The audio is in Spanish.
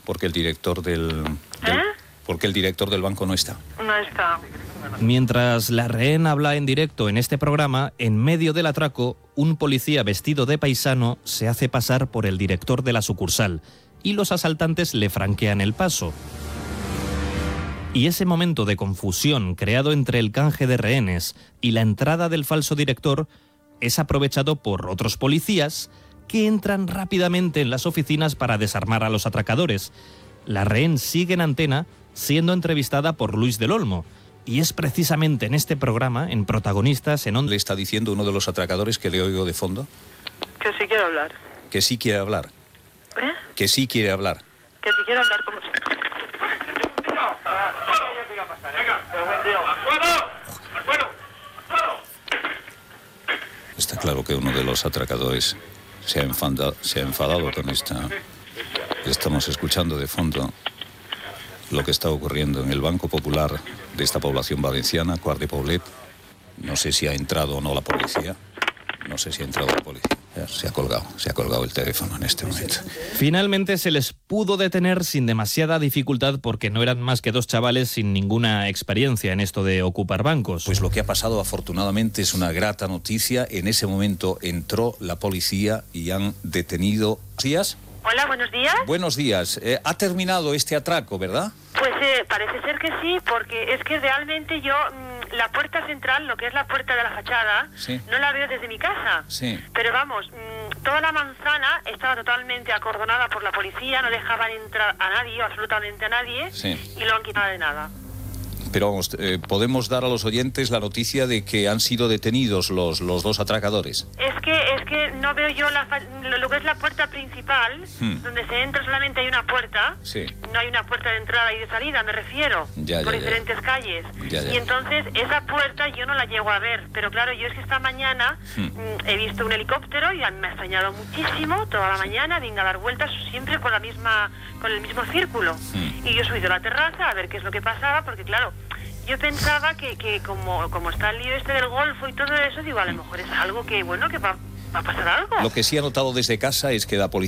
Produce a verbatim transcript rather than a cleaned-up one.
Porque el director del... del ¿Eh? Porque el director del banco no está. No está. Mientras la rehén habla en directo en este programa, en medio del atraco, un policía vestido de paisano se hace pasar por el director de la sucursal y los asaltantes le franquean el paso. Y ese momento de confusión creado entre el canje de rehenes y la entrada del falso director es aprovechado por otros policías que entran rápidamente en las oficinas para desarmar a los atracadores. La rehén sigue en antena siendo entrevistada por Luis del Olmo. Y es precisamente en este programa, en Protagonistas, en Onda... ¿Le está diciendo uno de los atracadores que le oigo de fondo? Que sí quiero hablar. Que sí quiere hablar. ¿Eh? Que sí quiere hablar. Que sí quiero hablar con usted. Está claro que uno de los atracadores se ha enfadado, se ha enfadado con esta... Estamos escuchando de fondo lo que está ocurriendo en el Banco Popular de esta población valenciana, Quart de Poblet. No sé si ha entrado o no la policía. No sé si ha entrado la policía. Ya, se ha colgado, se ha colgado el teléfono en este momento. Finalmente se les pudo detener sin demasiada dificultad porque no eran más que dos chavales sin ninguna experiencia en esto de ocupar bancos. Pues lo que ha pasado afortunadamente es una grata noticia. En ese momento entró la policía y han detenido... ¿Días? Hola, buenos días. Buenos días. Eh, ha terminado este atraco, ¿verdad? Pues eh, parece ser que sí, porque es que realmente yo mmm, la puerta central, lo que es la puerta de la fachada, Sí. no la veo desde mi casa. Sí. Pero vamos, mmm, toda la manzana estaba totalmente acordonada por la policía, no dejaban entrar a nadie, absolutamente a nadie, Sí. y lo han quitado de nada. Pero vamos, eh, podemos dar a los oyentes la noticia de que han sido detenidos los, los dos atracadores. Es que es que no veo yo la fa- lo, lo que es la puerta principal, Hmm. donde se entra solamente hay una puerta, Sí. no hay una puerta de entrada y de salida, me refiero, Ya, por ya, ya. diferentes calles. Ya, ya. Y entonces esa puerta yo no la llego a ver, pero claro, yo es que esta mañana Hmm. mm, he visto un helicóptero y me ha extrañado muchísimo, toda la mañana, venga a dar vueltas siempre con la misma, con el mismo círculo. Hmm. Y yo he subido a la terraza a ver qué es lo que pasaba, porque claro, yo pensaba que, que como, como está el lío este del Golfo y todo eso, digo, a lo mejor es algo que, bueno, que va, va a pasar algo. Lo que sí ha notado desde casa es que la policía